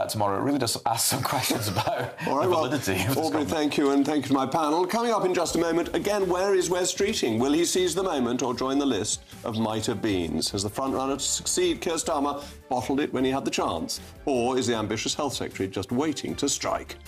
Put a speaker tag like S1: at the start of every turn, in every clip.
S1: out tomorrow, it really does ask some questions about the validity of this
S2: Aubrey, thank you, and thank you to my panel. Coming up in just a moment, again, where is Wes Streeting? Will he seize the moment or join the list of might-have-beens? Has the front-runner to succeed, Keir Starmer, bottled it when he had the chance? Or is the ambitious Health Secretary just waiting to strike?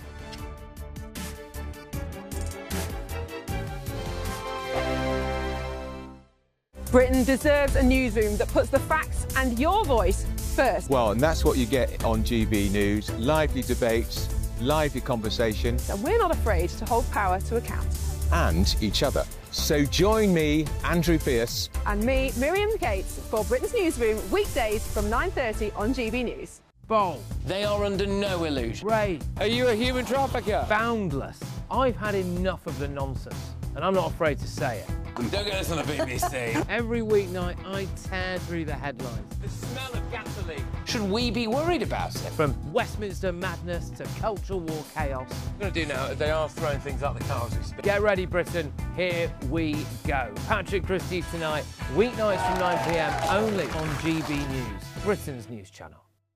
S3: Britain deserves a newsroom that puts the facts and your voice first.
S4: Well, and that's what you get on GB News. Lively debates, lively conversation.
S3: And we're not afraid to hold power to account.
S4: And each other. So join me, Andrew Pearce.
S3: And me, Miriam Gates, for Britain's Newsroom, weekdays from 9:30 on GB News.
S5: Bold. They are under no illusion.
S6: Ray.
S5: Are you a human trafficker?
S6: Boundless. I've had enough of the nonsense, and I'm not afraid to say it.
S5: Don't get this on the BBC.
S6: Every weeknight, I tear through the headlines.
S5: The smell of gasoline. Should we be worried about it?
S6: From Westminster madness to cultural war chaos.
S5: What I'm going to do now, they are throwing things out the car as we speak.
S6: Get ready, Britain. Here we go. Patrick Christie's tonight, weeknights from 9 p.m, only on GB News, Britain's news channel.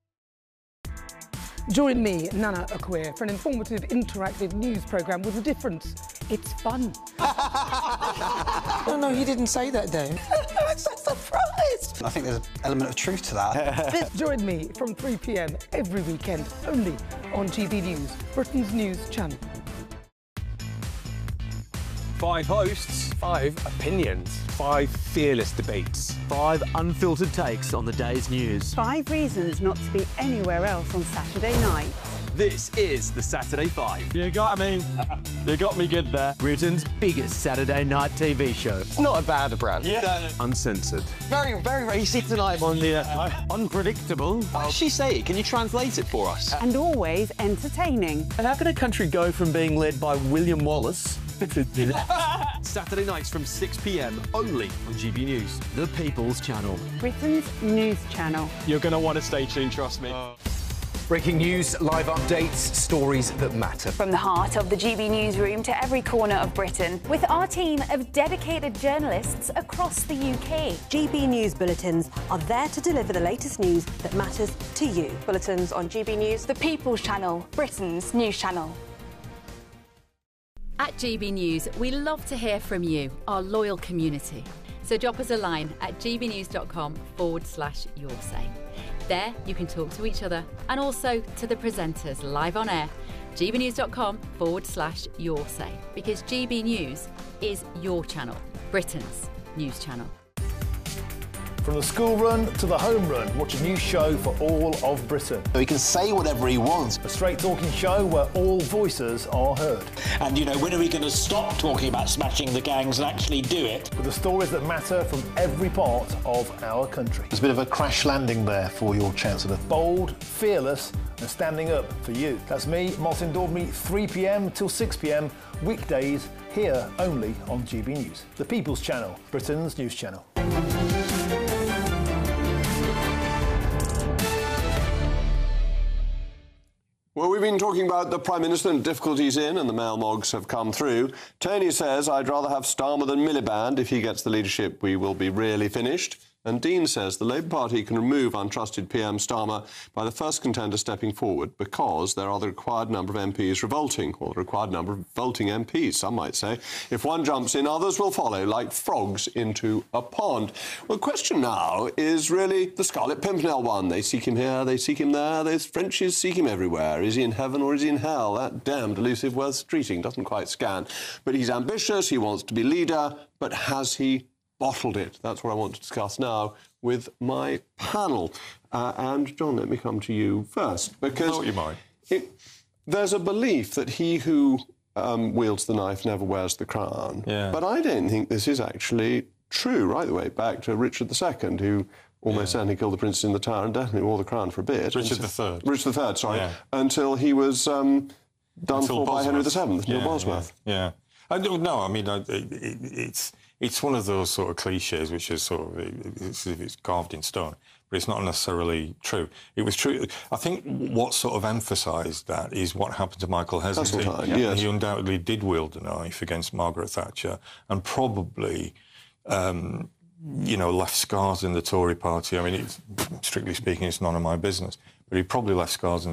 S7: Join me, Nana Akwe, for an informative, interactive news programme with a difference. It's fun.
S8: No, he didn't say that, Dave.
S7: I'm so surprised.
S8: I think there's an element of truth to that.
S7: Join me from 3 p.m. every weekend, only on GB News, Britain's news channel.
S9: 5 hosts, 5 opinions, 5 fearless debates, 5 unfiltered takes on the day's news.
S10: 5 reasons not to be anywhere else on Saturday night.
S9: This is the Saturday 5. You got me good there. Britain's biggest Saturday night TV show.
S8: It's not a bad brand.
S9: Yeah. Uncensored.
S8: Very, very racy tonight.
S9: On the unpredictable. What does she say? Can you translate it for us?
S10: And always entertaining.
S9: And how can a country go from being led by William Wallace Saturday nights from 6 p.m. only on GB News, the People's Channel.
S10: Britain's news channel.
S9: You're going to want to stay tuned, trust me.
S11: Breaking news, live updates, stories that matter.
S12: From the heart of the GB Newsroom to every corner of Britain, with our team of dedicated journalists across the UK.
S13: GB News bulletins are there to deliver the latest news that matters to you.
S12: Bulletins on GB News, the People's Channel, Britain's news channel.
S14: At GB News, we love to hear from you, our loyal community. So drop us a line at gbnews.com/yoursay. There you can talk to each other and also to the presenters live on air. gbnews.com/yoursay, because GB News is your channel, Britain's news channel.
S15: From the school run to the home run, watch a new show for all of Britain.
S16: So he can say whatever he wants.
S15: A straight-talking show where all voices are heard.
S17: And, you know, when are we going to stop talking about smashing the gangs and actually do it?
S15: With the stories that matter from every part of our country.
S16: There's a bit of a crash landing there for your Chancellor.
S15: Bold, fearless and standing up for you. That's me, Martin Daubney, 3 p.m. till 6 p.m, weekdays, here only on GB News. The People's Channel, Britain's news channel.
S2: Well, we've been talking about the Prime Minister and difficulties in, and the mail mogs have come through. Tony says, I'd rather have Starmer than Miliband. If he gets the leadership, we will be really finished. And Dean says the Labour Party can remove untrusted PM Starmer by the first contender stepping forward because there are the required number of MPs revolting, or the required number of voting MPs, some might say. If one jumps in, others will follow, like frogs into a pond. Well, the question now is really the Scarlet Pimpernel one. They seek him here, they seek him there, those Frenchies seek him everywhere. Is he in heaven or is he in hell? That damned elusive Wes Streeting doesn't quite scan. But he's ambitious, he wants to be leader, but has he bottled it? That's what I want to discuss now with my panel. And, John, let me come to you first, because
S18: you might.
S2: There's a belief that he who wields the knife never wears the crown.
S18: Yeah.
S2: But I don't think this is actually true, right the way back to Richard II, who almost certainly killed the princes in the Tower and definitely wore the crown for a bit.
S18: Richard III.
S2: Richard III, sorry. Yeah. Until he was done for by Henry VII, near Bosworth.
S18: Yeah. No, I mean, it's one of those sort of cliches which is sort of, it's carved in stone, but it's not necessarily true. It was true. I think what sort of emphasised that is what happened to Michael Heseltine.
S2: Yes.
S18: He undoubtedly did wield the knife against Margaret Thatcher and probably, you know, left scars in the Tory party. I mean, strictly speaking, it's none of my business, but he probably left scars in